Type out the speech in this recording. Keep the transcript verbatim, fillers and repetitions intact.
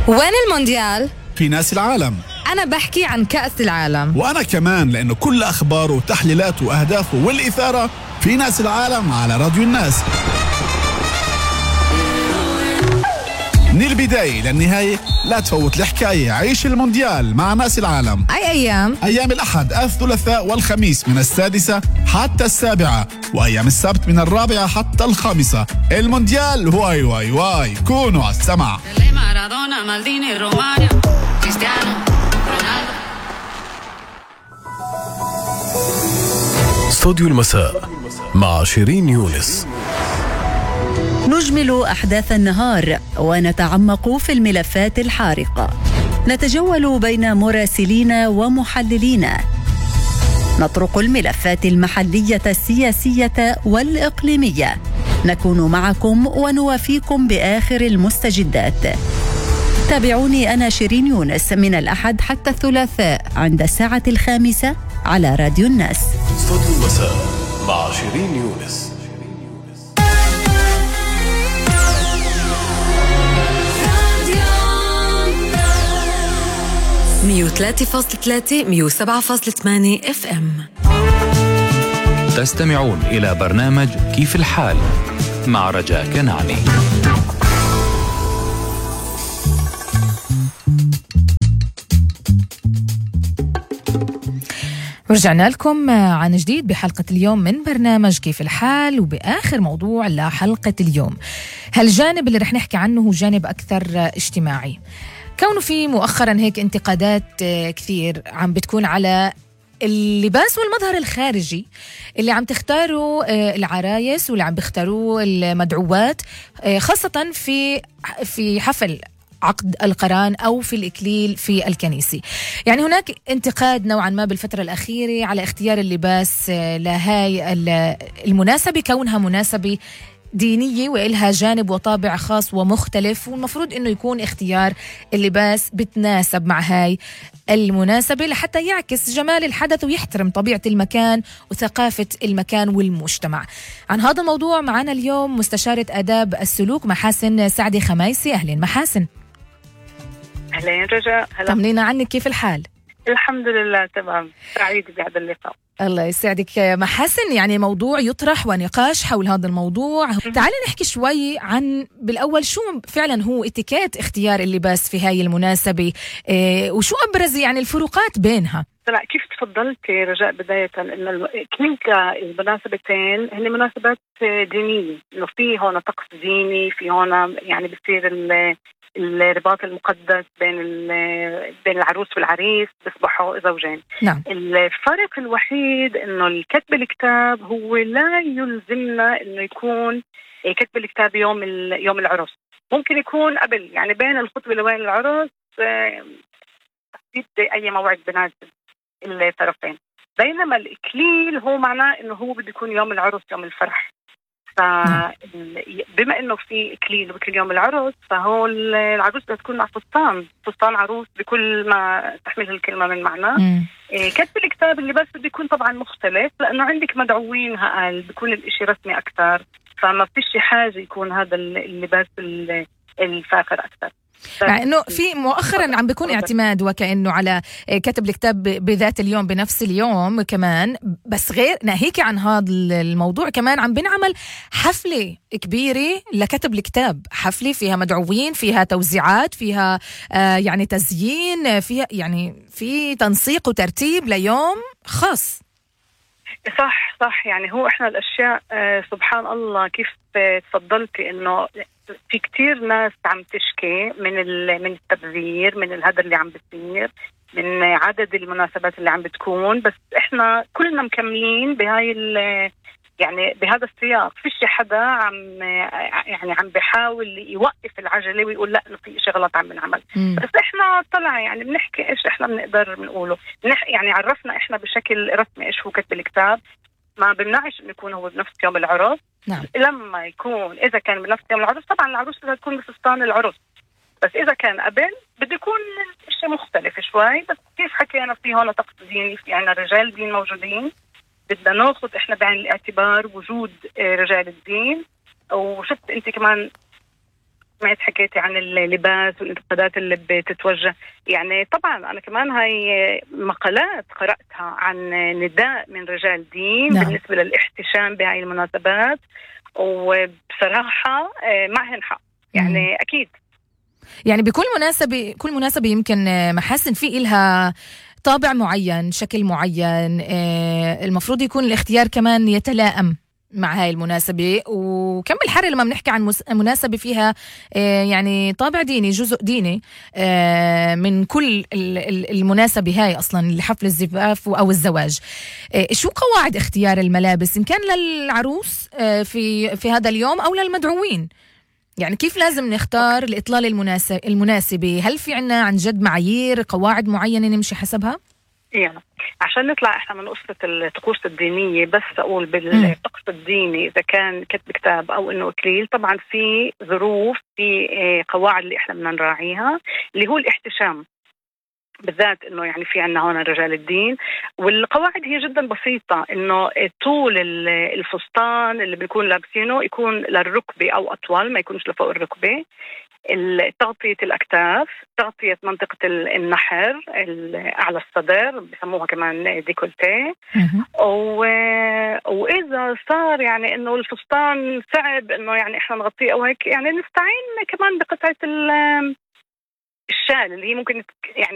وين المونديال؟ في ناس العالم. أنا بحكي عن كأس العالم. وأنا كمان، لأنه كل أخباره وتحليلاته وأهدافه والإثارة في ناس العالم على راديو الناس. من البداية للنهاية لا تفوت الحكاية. عيش المونديال مع ناس العالم. أي أيام؟ أيام الأحد، الثلاثاء والخميس من السادسة حتى السابعة، وأيام السبت من الرابعة حتى الخامسة. المونديال واي واي واي. كونوا على السمع. استوديو المساء مع شيرين يونس. نجمل أحداث النهار ونتعمق في الملفات الحارقة، نتجول بين مراسلين ومحللين، نطرق الملفات المحلية السياسية والإقليمية، نكون معكم ونوافيكم بآخر المستجدات. تابعوني أنا شيرين يونس من الأحد حتى الثلاثاء عند الساعة الخامسة على راديو الناس. استوديو المساء مع شيرين يونس. مية وثلاثة فاصلة ثلاثة مية وسبعة فاصلة ثمانية اف ام. تستمعون إلى برنامج كيف الحال مع رجاء كنعاني. ورجعنا لكم عن جديد بحلقة اليوم من برنامج كيف الحال، وبآخر موضوع لحلقة اليوم. هالجانب اللي رح نحكي عنه هو جانب أكثر اجتماعي، كونه في مؤخرا هيك انتقادات كثير عم بتكون على اللباس والمظهر الخارجي اللي عم تختاروا العرايس واللي عم بيختاروه المدعوات، خاصة في في حفل عقد القران أو في الإكليل في الكنيسة. يعني هناك انتقاد نوعا ما بالفترة الأخيرة على اختيار اللباس لهاي المناسبة، كونها مناسبة دينية وإلها جانب وطابع خاص ومختلف، والمفروض إنه يكون اختيار اللباس بتناسب مع هاي المناسبة لحتى يعكس جمال الحدث ويحترم طبيعة المكان وثقافة المكان والمجتمع. عن هذا الموضوع معنا اليوم مستشارة آداب السلوك محاسن سعدي خمايسي. أهلين محاسن. أهلين رجاء. طمنينا عنك، كيف الحال؟ الحمد لله تمام، سعيد بهذا اللقاء. الله يسعدك محاسن. يعني موضوع يطرح ونقاش حول هذا الموضوع. تعالي نحكي شوي عن بالأول شو فعلا هو اتيكيت اختيار اللباس في هاي المناسبة، إيه وشو أبرز يعني الفروقات بينها؟ طلع كيف تفضلت رجاء بداية إن كلتا المناسبتين هن مناسبات دينية، إنه في هون طقس ديني، في هون يعني بصير الرباط المقدس بين بين العروس والعريس، بيصبحوا زوجين. نعم. الفرق الوحيد إنه الكتب الكتاب هو لا يلزمنا إنه يكون كتب الكتاب يوم يوم العرس، ممكن يكون قبل، يعني بين الخطبة لوين العرس تحديد أي موعد بيناسب الطرفين. بينما الإكليل هو معناه إنه هو بده يكون يوم العرس، يوم الفرح. فبما إنه في إكليل وبكل يوم العرس، فهو العروس بدها تكون مع فستان فستان عروس بكل ما تحمله الكلمة من معنى. كتب الكتاب اللي بس بده يكون طبعا مختلف، لأنه عندك مدعوين هقال بيكون الإشي رسمي أكثر، فما فيش حاجة يكون هذا اللباس الفاخر أكثر. مع انه في مؤخرا عم بيكون اعتماد وكأنه على كتب الكتاب بذات اليوم بنفس اليوم كمان، بس غير ناهيك عن هذا الموضوع كمان عم بنعمل حفلة كبيرة لكتب الكتاب، حفلة فيها مدعوين، فيها توزيعات، فيها آه يعني تزيين، فيها يعني في تنسيق وترتيب ليوم خاص. صح صح. يعني هو احنا الاشياء آه سبحان الله كيف تفضلتي انه في كتير ناس عم تشكي من من التبذير، من هذا اللي عم بيصير، من عدد المناسبات اللي عم بتكون، بس احنا كلنا مكملين بهاي يعني بهذا السياق. فيش حدا عم يعني عم بيحاول يوقف العجله ويقول لا انه في شيء غلط عم بنعمل، بس احنا طلع يعني بنحكي ايش احنا بنقدر بنقوله، يعني عرفنا احنا بشكل رسمي ايش هو كتب الكتاب. ما بمنعش انه يكون هو بنفس يوم العرس. نعم. لما يكون اذا كان بنفس يوم العرس طبعا العروس بدها تكون بفستان العرس، بس اذا كان قبل بده يكون شيء مختلف شوي. بس كيف حكينا في هون طقس ديني، في عنا رجال دين موجودين، بدنا ناخذ احنا بعين الاعتبار وجود رجال الدين. وشفت انت كمان سمعت حكيتي عن اللباس والانتقادات اللي بتتوجه. يعني طبعا أنا كمان هاي مقالات قرأتها عن نداء من رجال دين نعم. بالنسبة للاحتشام بهاي المناسبات، وبصراحة معهن حق يعني مم. أكيد يعني بكل مناسبة كل مناسبة يمكن محاسن في إلها طابع معين، شكل معين، المفروض يكون الاختيار كمان يتلائم مع هاي المناسبة. وكم بالحر لما بنحكي عن مناسبة فيها يعني طابع ديني، جزء ديني من كل المناسبة هاي أصلا لحفل الزفاف أو الزواج. شو قواعد اختيار الملابس إن كان للعروس في في هذا اليوم أو للمدعوين؟ يعني كيف لازم نختار الإطلالة المناسبة؟ هل في عنا عن جد معايير، قواعد معينة نمشي حسبها؟ يعني عشان نطلع احنا من قصة الطقوس الدينية، بس أقول بالطقس الديني إذا كان كتب كتاب أو إنه إكليل، طبعا في ظروف، في قواعد اللي احنا بدنا نراعيها، اللي هو الاحتشام بالذات. انه يعني في عنا هون رجال الدين، والقواعد هي جدا بسيطة، انه طول الفستان اللي بنكون لابسينه يكون للركبة او اطول، ما يكونش لفوق الركبة، تغطية الاكتاف، تغطية منطقة النحر اعلى الصدر، بسموها كمان ديكولتيه. واذا صار يعني انه الفستان صعب انه يعني احنا نغطيه او هيك، يعني نستعين كمان بقطعة الشال اللي هي ممكن يعني